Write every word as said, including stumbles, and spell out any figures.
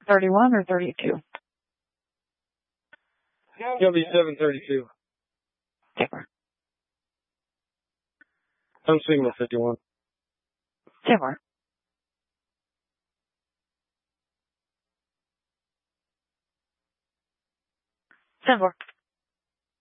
thirty-one or thirty-two? It'll be seven thirty-two. Timber. I'm signal fifty-one. Timber. Timber.